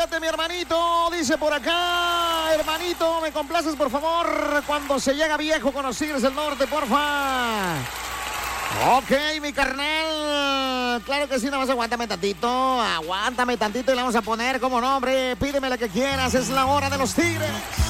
Pásate, mi hermanito, dice por acá. Hermanito, me complaces, por favor, cuando se llega viejo con los Tigres del Norte, porfa. Ok, mi carnal. Claro que sí, nada más aguántame tantito y le vamos a poner, como nombre, pídeme la que quieras, es la hora de los Tigres.